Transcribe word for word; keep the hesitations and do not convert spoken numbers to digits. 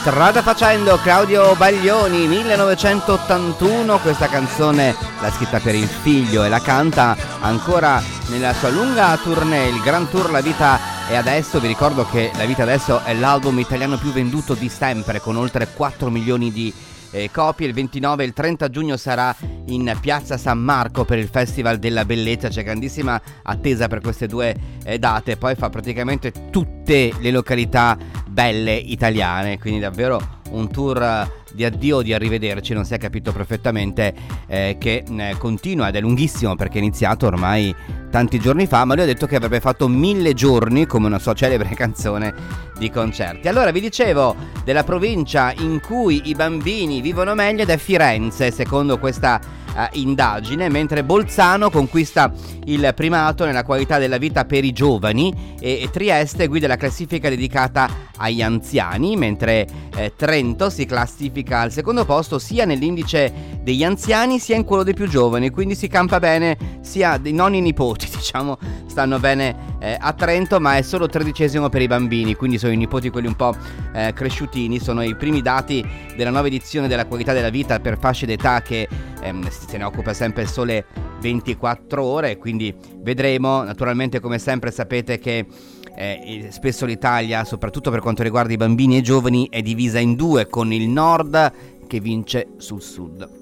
Strada facendo, Claudio Baglioni, millenovecentottantuno. Questa canzone l'ha scritta per il figlio e la canta ancora nella sua lunga tournée, il Grand Tour La Vita è Adesso. Vi ricordo che La Vita Adesso è l'album italiano più venduto di sempre, con oltre quattro milioni di eh, copie. Il ventinove e il trenta giugno sarà in piazza San Marco per il Festival della Bellezza. C'è grandissima attesa per queste due eh, date. Poi fa praticamente tutte le località belle italiane, quindi davvero un tour di addio, di arrivederci. Non si è capito perfettamente eh, che eh, continua ed è lunghissimo, perché è iniziato ormai tanti giorni fa, ma lui ha detto che avrebbe fatto mille giorni, come una sua celebre canzone, di concerti. Allora, vi dicevo della provincia in cui i bambini vivono meglio ed è Firenze, secondo questa uh, indagine, mentre Bolzano conquista il primato nella qualità della vita per i giovani e, e Trieste guida la classifica dedicata agli anziani, mentre eh, Trento si classifica al secondo posto sia nell'indice degli anziani sia in quello dei più giovani, quindi si campa bene, sia dei nonni e nipoti, diciamo, stanno bene eh, a Trento, ma è solo tredicesimo per i bambini, quindi sono i nipoti quelli un po' eh, cresciutini. Sono i primi dati della nuova edizione della qualità della vita per fasce d'età che ehm, se ne occupa sempre sole ventiquattro ore, quindi vedremo. Naturalmente, come sempre, sapete che Eh, spesso l'Italia, soprattutto per quanto riguarda i bambini e i giovani, è divisa in due, con il nord che vince sul sud.